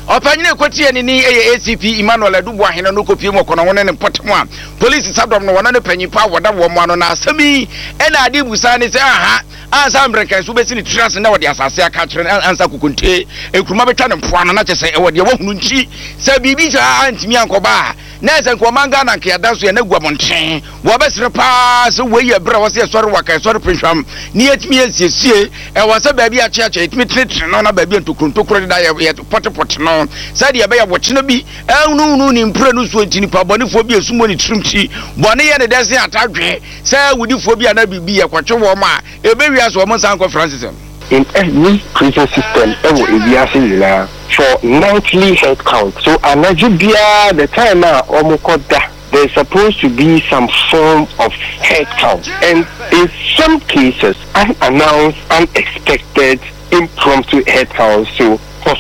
opanyine kotie ni ACP Emmanuel Adubu ahene no kopie mo kono wona ne potemo a police sadom no wona ne panyipa woda wo mo ano na asami ena ade busa ne se aha ansa mbreka so besi ni trans na wode asase aka kire ansa kukunte ekuruma betwa ne mpoano na kyese e wode wo hunu nchi se bibi sa antimi ankoba na se nko manga na nke adanso ya na guamonten wo besere pa se we ye bra wo se sori waka sori pinhwam ni etimi esiesie e wo se baabi a cheache etimi tretre no na baabi antokuntokuro da ye potepot no se de be ya wo chene bi enu ni mpre no so ntini pa bonefo bi esumo ni trimti bone ye ne dese atadwe se wudifo bi ana bibi ye kwatwe wo ma ebe wi so mo san conference. In every prison system, for nightly head count. So, the time there's supposed to be some form of head count. And in some cases, unannounced, unexpected, impromptu head count. So,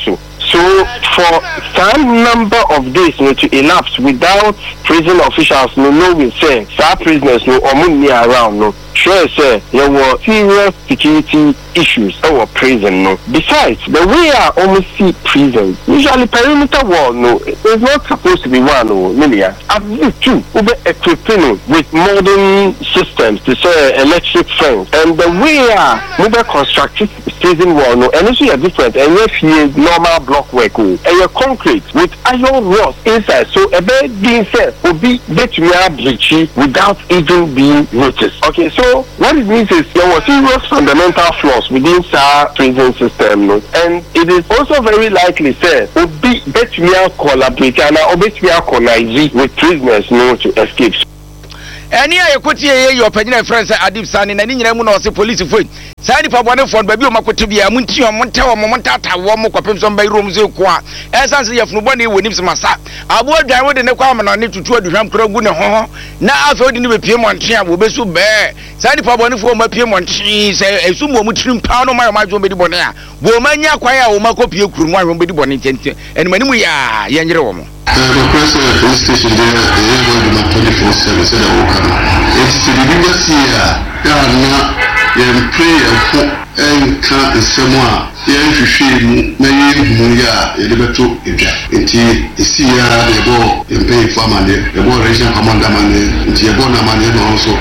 for some number of days to elapse without prison officials knowing, say, some prisoners around, sure, sir, there were serious security issues over prison. Besides, the way I almost see prison, usually perimeter wall, it's not supposed to be one, Milia. At least two, equipping with modern systems to say electric fence. And the way I constructed prison wall, and also different, and if you normal block work, and you're concrete with iron rods inside, so a bed being said would be breachy without even being noticed. Okay, so what it means is there were serious fundamental flaws within our prison system, and it is also very likely said would be collaborating or with prisoners to escape. Any I could hear your opinion, friends, Adib Sani, and any police foot. Sani Pabone for Baby Makotibia, Munti, Montawa, Montata, Womo, Capim by Rooms, as I say, if nobody will name some massa. I would die with an equipment on it to two drum Kroguna. Now I've heard in the Piemont, will be so bad. Sani Pabone for my Piemont, a sumo mutrim pound on my Majo Medibona. Womania Quia, Omako Piocrum, one Medibonite, and when we are young. The president of the station there, the airborne demand 24/7 said I woke up. It's the biggest year, and pray and can't someone. Yes, you see, maybe Elibato, the Sia, the ball, and pay for money, the ball region commander money, and the Bona money also,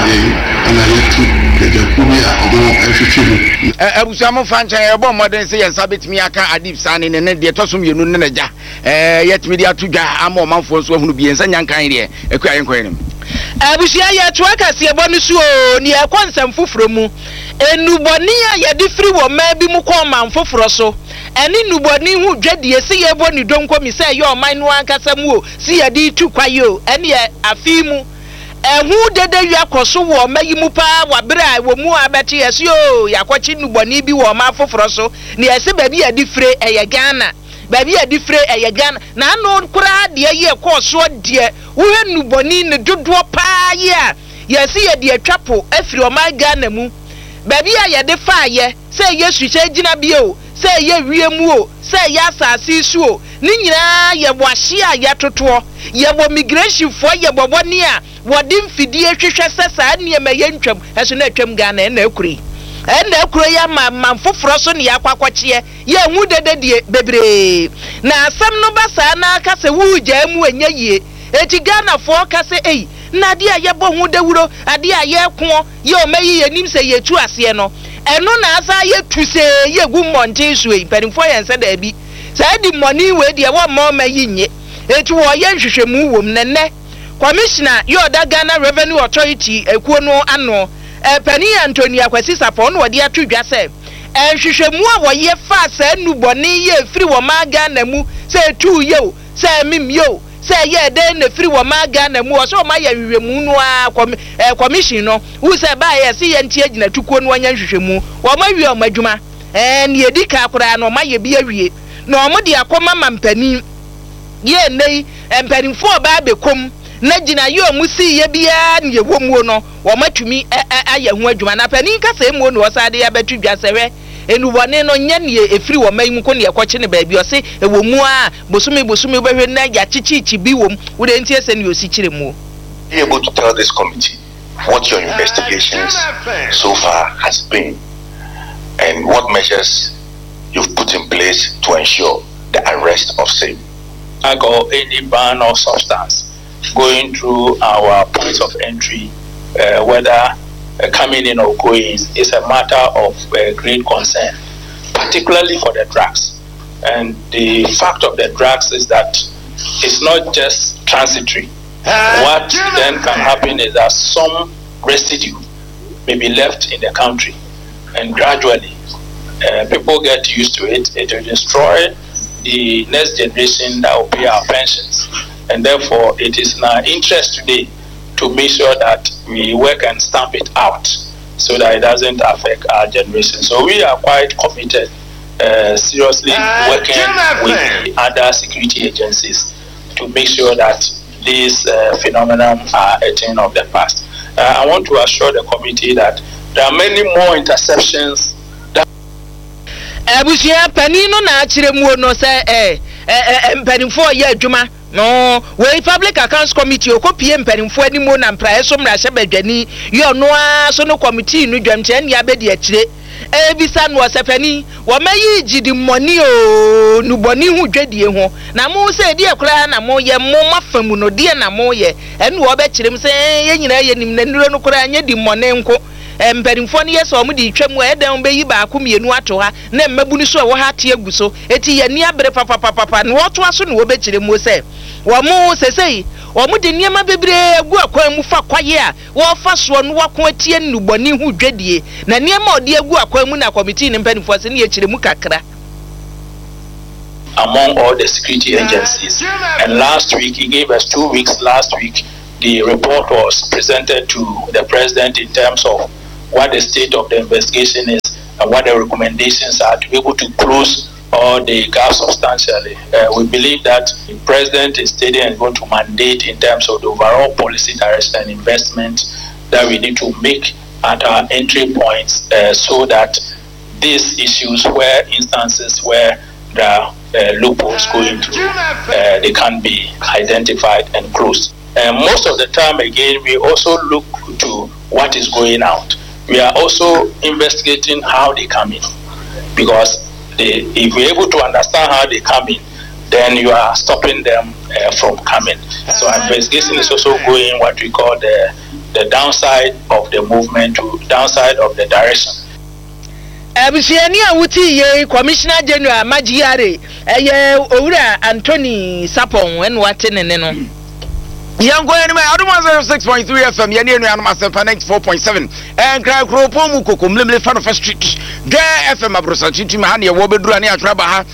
and I had to get the Kumia or more every Abusamo Fancha, a bomb modern say, and Sabit Miaka, Adib Sani, and then the Tosum Yununaja, yet media to Amo Manfos who be in Sanyan Kanye, a crying queen. Abusia ya twaka si abonusu o ni akwansam foforomu enubonia ya di free wo mabi mu kwa man foforo so eni nuboni hu dwade si ye boni donko mi say yo man no ankasa mu o si ya di tu kwayo eni afimu ehu dede wi akoso wo mayi mu pa wa bra wo mu abeti yesi o yakwachi nuboni bi wo ma foforo so ni ese ba bi ya di free eye Ghana baby a different a Ghana na no kura de ye course de wo nuboni ne dodo pa ye se ye de atwapo afiri o ma Ghana mu baby a ye de fa ye say ye suche gina bio say ye wiemu o say ye asase su o ni nyina ye boahye a ye toto ye bo migration fo ye boboni a wodi mfidie hwehwe sesa ne ma ye ntwam eso na atwam Ghana na akuri enda akuro ya man foforo so ne yakwakwakye ye hu dede die bebre na asam no basa na aka se wugya mu anya yie eti Ghana fo ka se ei na de a ye bo hu dewuro ade a ye ko ye o mayi ye nim se ye tu ase no eno na asa ye tu se ye gu monte so ei perimfo ye nse da bi sa di money we de wo ma mayi nye eti wo ye hwehwemu wom nenne commissioner ye oda Ghana Revenue Authority ekuo no ano Penny Anthony Akwasi Sapon wodi atudwa se hwehwemu a wo ye fa sa nuboni ye free wo ma Ghana mu se tu ye o se mim ye o se ye de na free wo ma Ghana mu o so ma ye hwehwemu no a commission no wu se ba ye se ye ntie gina tukuo no anya hwehwemu wo ma wi o madwuma ne edika akura no ma ye bi awie na o mo de akoma mampani ye nei empanimfo ba bekom na gina yo musi ye bia ne womuo no wo matumi aye ho adwuma na pani kasa emu no osade ya betu dwasehwe enubone no nya ne efiri wo mai mu ko ne ekwoche ne baabi ose ewomu a bosumi behwe na ya chichichi bi wom wo de ntie se ne osi kire mu. Be able to tell this committee what your investigations so far has been and what measures you've put in place to ensure the arrest of same. Or any ban or substance going through our points of entry, whether coming in or going, is a matter of great concern, particularly for the drugs. And the fact of the drugs is that it's not just transitory. What then can happen is that some residue may be left in the country, and gradually people get used to it. It will destroy the next generation that will pay our pensions, and therefore it is in our interest today to make sure that we work and stamp it out so that it doesn't affect our generation. So we are quite committed, seriously working with the other security agencies to make sure that these phenomena are a thing of the past. I want to assure the committee that there are many more interceptions. Abusia panino na achire mu no se mpanimfo ye adwuma no we public accounts committee okopie mpanimfo animu na mpra eso mra hye badwani yo no a so no committee no dwamche ne abedi achire ebisa no osefani wo mayi gidi money o nuboni hu dwadie ho na mo se die kura na mo ye mo mafamu no die na mo ye ene wo be kirem se ye nyina ye nim na nuro no kura anya di money nko mpanimfo ne yeso omo di twam edan be yi ba ko mienu ato ha na mmabunu so wo ha te aguso eti ye ni abere papa no wo to aso no wo be kirem mo se wo mo sesei wo mo de niema bebre agu akwan mu fa kwaye a wo fa so no wako atie nuboni hu dwadie na niema odi agu akwan mu na committee ne mpanimfo se ne ye kirem kakra among all the security agencies. And last week, he gave us 2 weeks. Last week, the report was presented to the president in terms of what the state of the investigation is and what the recommendations are to be able to close all the gaps substantially. We believe that the president is stating and going to mandate in terms of the overall policy direction and investment that we need to make at our entry points so that these issues where instances where there are loopholes going through, they can be identified and closed. And most of the time, again, we also look to what is going out. We are also investigating how they come in, because if we're able to understand how they come in, then you are stopping them from coming. So investigation is also going what we call the downside of the movement to downside of the direction. Abisiani awuti ye Commissioner General Majiare Owura Anthony Sapon when watene no Yango anyway aduma 06.3 FM ye ne anu asempa 94.7 enkra kropo mu kokomlemle fan of street ge FM abrosa chitima ha ne wo bedura ne atraba ha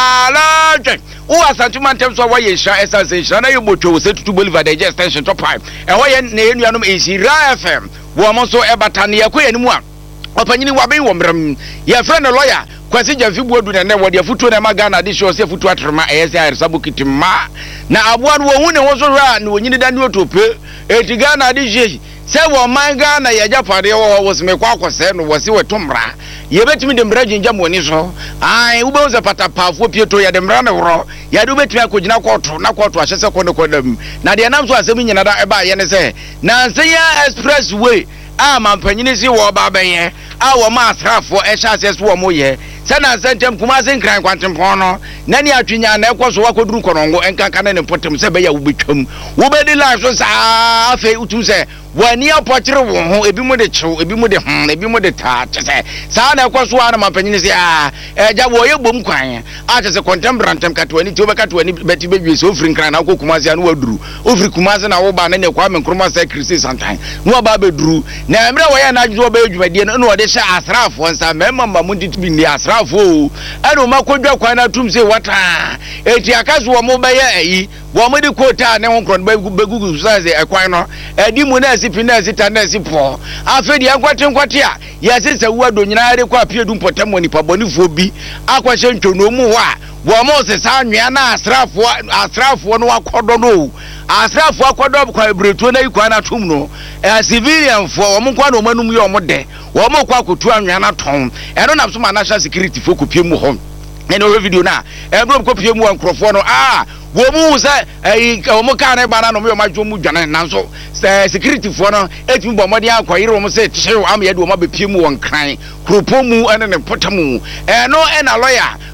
ala wo asantuma ntem so waye sha essence na ye botwo se tutu Bolivar the extension top 5 e wo ye ne enu anum Ezira FM wo mo so ebata ne yakoye nimu a opanyini waben wo mram ye friend lawyer kwasi jafi buodu na wo de futu na magana de show se futu atrema ESR sabukitima na aboa no hu ne ho so hwa na onyini da ne otope etiga na de je se wo manga na ye japade wo se mekwa akose no wo se wetomra ye betimi de mra ginja moni so ai ube uza pata pafo pieto ya de mra ne woro ya de betimi akogina koto na koto ahyese ko ne kodam na de nam so asem nyina da eba ye ne se na Nseya expressway mampanyini si wo ba benye wo ma asrafo ehase so wo moye sana sentem kuma se nkran kwantempon no na ni atwenya na ekoso wakoduru konongo enkanka na ne potem se be ya wo betwam wo be di life so sa afi utum se wani apokire wo ho ebi mu de chew ebi mu de ebi mu de ta tse sa na ekoso wa na mampanyini si eja wo ye bom kwan atse contemporantem katwani ti obekatwani beti bedwi so ofri nkran na kokuma se na waduru ofri kuma se na wo ba na ne kwa menkroma se krisi santan no ba beduru na emre wo ye na adwo ba edwumadie no wo de sha asrafo nsa memma mamundi bi ni asrafo eno makodwa kwan na tum se wata eti akaso wo mo ba ye ayi wo mo de kota ne ho kron ba gugu sa se ekwan no edi mu na sipi na sita na sipo afedi ankwate a ye se sawuwa do nyina re kwa piedu mpotam woni pabonifo bi akwahye ntwono mu ho a wo mo se sa nwea na asrafo no akodo no asrafo akodo kwa bretuo na ikwa na tum no civilian fo wo mo kwa no manum ye wo mo de wo mo kwa kotu anwea na ton eno na so ma national security fo kopie mu ho ene o video na group kopie mu ankrofo no wo mu se wo mo ka na ba na no me o madwo mu dwane na so security fo no etimi bo mode akoyire wo mo se tchew am ye de wo ma be pie mu won kran kropo mu ene ne potamu eno ena lawyer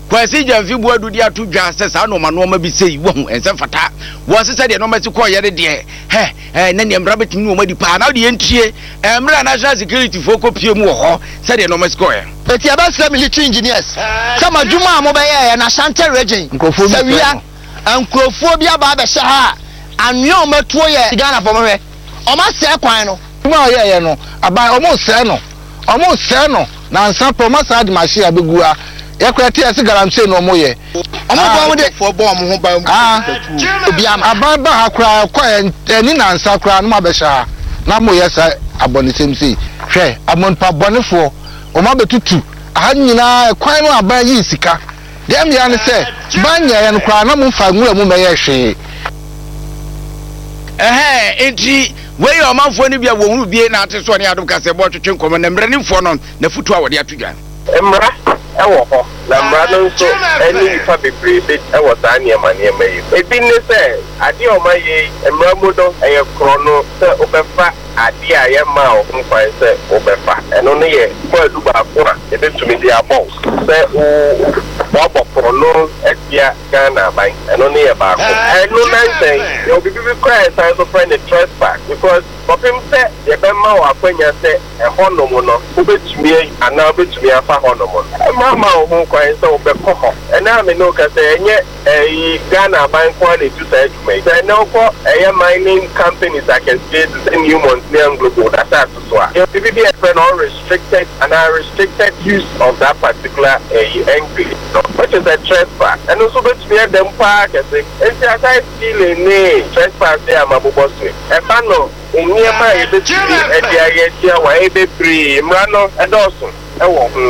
kwasi jamfi buadu dia to dwa se sa no ma bi sei wo hu ense fata wo se se de no ma ti ko yere de na ne mra betimi no ma di pa na de yentie mra national security fo ko pie mu ho se de no ma siko ye eti aba military engineers sama juma mo be ye na Ashanti region sawia ankrofo bi aba be hye ha anwe o matuo ye Ghana for me o ma se kwan no ma ye no aba o mo se no na nsa promasa de ma hye abegua yakwati ase garamse no mo ye omo de fo bo mo ho ba obi ama ababa hakra kwa eni na nsa kra no ma be hye na mo ye sa abonisem si hwe amonpa bonefo o ma betutu aha nyina kwan no aba yi sika dem ya ne se banya ye no kra na mo fa nwura mu me ye hwe enti wey o manfo ni bia wo huru bie na ate so ne adum ka se bo twetwe nkomo na mranimfo no na futu a wo de atudwa emra ewo ho na mra no so eni ifa bebrebe ewo ta ne ma ne mai ebi ne se ade o ma ye emra mu do eye krono se obefa ade a ye ma o nkwan se obefa eno ne ye ko adu ba ko na e betumi di abo se o bo krono etia Ghana ban eno ne ye ba ko eno na say you be cry say so friend the trespass because popim se ye be ma o akwanya se e hono no obetumi ana obetumi afa hono mo mama o hu kwan se obekọ ho ena me no ka se enye Ghana ban kwa le tu say jume se na ko eye mining companies that can get the new Montreal global that are so a you be unrestricted and unrestricted use of that particular entry which is a trespass and also betumi dem pa ka se enti aside still ne trespass dey amabobo so e fa no enye ma e betumi e dia ye dia wa e be free mra no e do so e wo